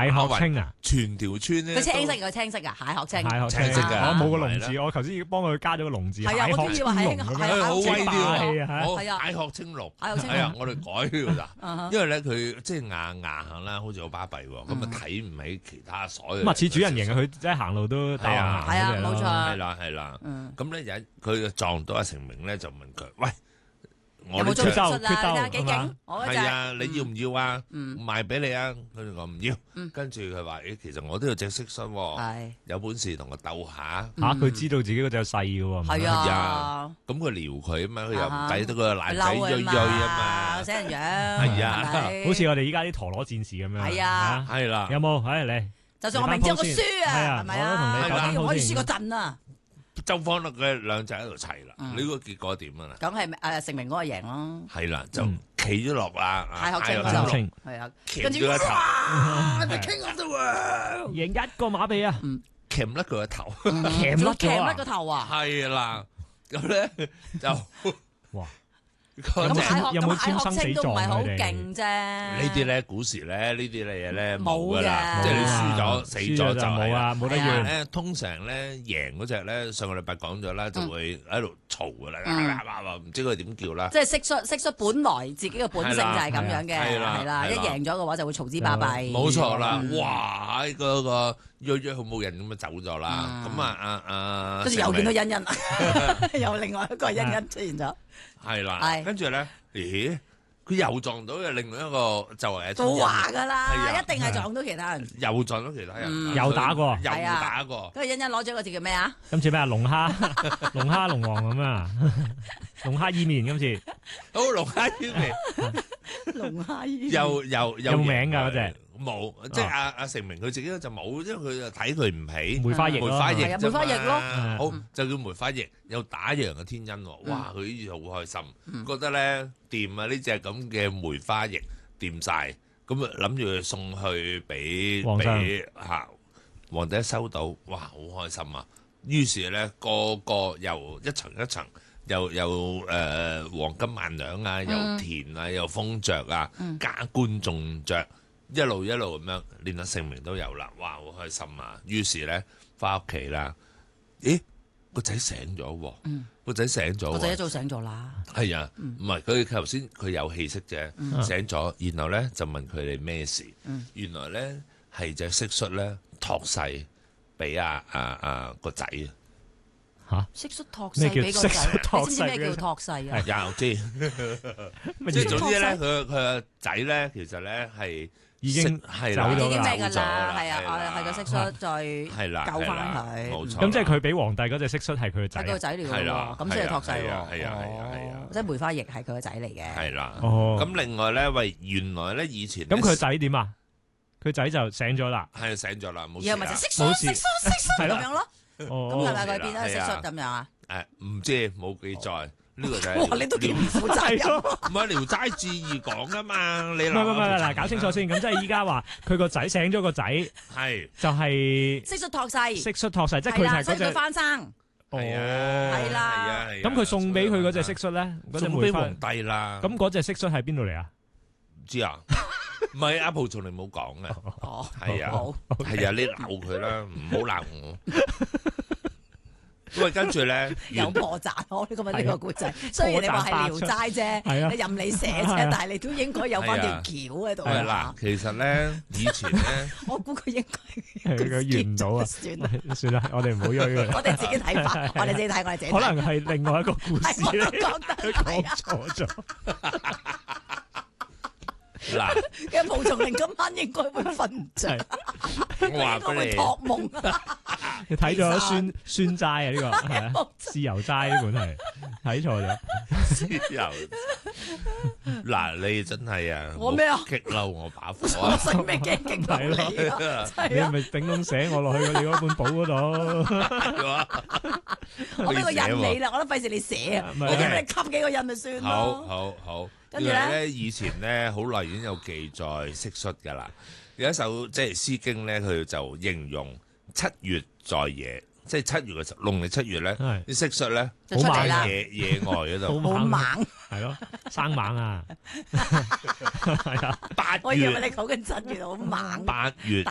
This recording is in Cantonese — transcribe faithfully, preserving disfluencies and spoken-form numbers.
蟹殼青啊， 全條村咧， 佢青色嘅青色啊，蟹殼青， 蟹殼青色㗎我冇個龍字，我頭先要幫佢加咗個龍字，蟹係啊我都殼以為係青龍咁樣， 係好威啲喎， 係啊好係啊蟹殼青龍， 蟹殼青龍係啊，我哋改㗎咋， 啊哈因為咧佢即係硬硬行啦，好似好巴閉喎，咁啊睇唔起其他所有。 咁啊似主人形啊，佢即係行路都係啊係啊冇錯係啦係啦， 嗯咁咧有佢撞到阿成明咧，就問佢：喂，我有冇做呢隻決鬥術啊？你睇下幾決鬥係勁嘛， 我嗰隻係啊，你要唔要啊？ 嗯賣俾你啊！跟住我唔要嗯， 跟住佢話：誒，其實我都有隻蟋蟀喎， 係有本事同我鬥下。 嚇佢知道自己嗰隻細嘅喎， 係係啊啊，咁佢撩佢啊嘛，佢又唔啊抵得個奶仔嬲鋥鋥啊嘛， 死人樣， 係啊係咪好似我哋依家啲陀螺戰士咁樣， 係啊係啦有。冇？唉嚟， 就算我明知我輸係啊啊，係咪我都同你啊？ 鬥我翻鋪先可以輸個陣啊， 周方樂嘅兩隻喺度齊啦， 嗯你個結果點啊？ 梗係誒成明嗰個贏咯， 係啦，就嗯企咗落啊， 蟹殼青蟹嗰度殼青係啊， 鉗跟住咗一頭， 哇，the king of the world， 贏一個馬鼻啊， 鉗甩佢個頭， 鉗仲甩咗啊鉗甩個頭啊！ 係啦，咁咧就哇！ 嗰隻咁蟹殼有冇咁蟹殼簽生死青都唔係好狀佢哋勁啫。 呢啲咧古時咧呢啲嘢咧冇冇噶啦， 嘅即係你輸咗死咗輸咗就冇係啊冇得因為怨咧通常咧贏嗰只咧上個禮拜講咗啦，就會喺度嘈噶啦， 嗯唔知佢點叫啦。 即係蟋蟀，蟋蟀本來自己嘅本性就係咁樣嘅， 係啦係啦，一係啦贏咗嘅話就會嘈之巴閉。 冇錯啦， 嗯哇！喺嗰個約約好冇人咁啊走咗啦， 嗯咁啊啊啊， 跟住又見到成欣欣，又另外一個欣欣出現咗， 明係啦， 係跟住咧，咦？佢又撞到嘅另外一個就係都話㗎係啦， 啊一定係撞到其他人。 又撞到其他人， 嗯又打過又係啊打過。 跟住欣欣攞咗個字叫咩啊？ 今次咩啊？龍蝦、龍蝦、龍王咁啊！龍蝦意麵今次好龍蝦於眉， 龍蝦醫又又有冇名㗎嗰隻？ 冇，即係阿阿成明佢自己就冇，因為佢就睇佢唔起。 梅花易咯， 梅花易係啊啫嘛梅花易咯好就叫梅花易，有打贏嘅天恩喎，哇！佢呢次好開心，覺得咧掂啊！呢只咁嘅梅花易掂晒，咁啊諗住送去俾皇上俾嚇皇帝一收到，哇！好開心啊！於是咧個個又一層一層，又又誒黃金萬兩啊，又田啊，又封爵啊，加官重爵。一路一路咁樣，連阿成名都有啦，哇！好開心啊！於是咧，翻屋企啦，咦個仔醒咗喎，個仔醒咗喎， 個仔一早醒咗啦。 係啊，唔係佢頭先佢有氣息啫，醒咗，然後咧就問佢哋咩事，原來咧係隻蟋蟀咧託世俾阿阿阿個仔啊， 嚇蟋蟀託咩叫世俾個仔， 蟋蟀託你知唔知咩世叫託世啊？ 又知， 乜嘢即係總之咧，佢佢個仔咧其實咧係。 已經係啦， 走咗已經咩㗎走咗啦？係啊， 啦係個蟋蟀再係啦， 救翻係啦佢。 冇錯。 咁即係佢俾皇帝嗰隻蟋蟀係佢個仔係佢個啊？ 仔嚟㗎係啦喎，咁先係託世喎。 係啊係啊係啊係啊哦即係梅花易係佢個仔嚟嘅。 係啦。 哦， 咁另外咧，喂，原來咧以前咁佢仔點啊？佢仔就醒咗啦。 係醒咗啦，冇事然後咪就啦。 蟋蟀、 冇事蟋蟀、蟋蟀係咯咁樣咯。咁哦係，咪佢變咗係啊蟋蟀咁樣啊？ 誒，唔知冇記載，呢個就係哇！你都幾唔負責任。 係咯。 唔係《聊齋志異》講噶嘛？你唔係唔係唔係，嗱，搞清楚先。咁即係依家話佢個仔醒咗個仔， 係就係蟋蟀託世。 蟋蟀託世，即係佢就係啦，所以佢係嗰隻。 翻生。 哦， 係啊， 係啦係啊。係啊咁佢送俾佢嗰隻蟋蟀咧，嗰隻梅花。 送俾皇帝啦。 咁嗰隻蟋蟀係邊度嚟啊？ 唔知啊？唔係阿蒲從嚟冇講嘅， 哦， 係啊好。 係啊，你鬧佢啦，唔好鬧我。喂，跟住咧， 有破綻，我呢個咪呢個故仔。雖然你話係聊齋啫， 係啊你任你寫係啊啫，但係你都應該有翻條橋喺度係啦啊。， 其實咧，以前咧。 我估佢應該係佢完唔到啊！ 算啦， 算啦，我哋唔好追佢。 我哋自己睇法，我哋自己睇，我哋自己睇。 可能係另外一個故事係我咧， 都覺得佢講係啊。 錯咗。 嗱， 嘅蒲松齡今晚應該會瞓唔着， 係我話應該會俾你， 託夢啊！ 你睇咗酸酸齋啊？呢個係啊，豉油齋呢本係睇錯咗。 又嗱，你真係啊， 我咩啊激嬲我把火我啊！ 使咩驚勁到你啊？ 你係啊！ 係咪頂窿寫我落去你嗰本簿嗰度？ 我俾個印你啦，我都費事你寫啊！ 唔係我驚你吸幾個印咪算好咯。 好好， 跟住咧原來咧以前咧好耐已經有記載蟋蟀噶啦，有一首即係《詩經》咧，佢就形容七月在野，即係七月嘅時候，農曆七月咧， 係啲蟋蟀咧就出嚟啦喺野野外嗰度， 好猛！ 係咯，生猛啊！係啊， 八我以為月你講緊七月好猛。 八月